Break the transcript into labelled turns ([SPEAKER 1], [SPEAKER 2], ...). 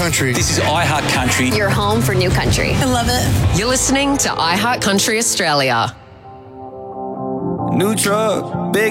[SPEAKER 1] Country.
[SPEAKER 2] This is iHeart Country.
[SPEAKER 3] Your home for new country.
[SPEAKER 4] I love it.
[SPEAKER 5] You're listening to iHeart Country Australia.
[SPEAKER 6] New truck, big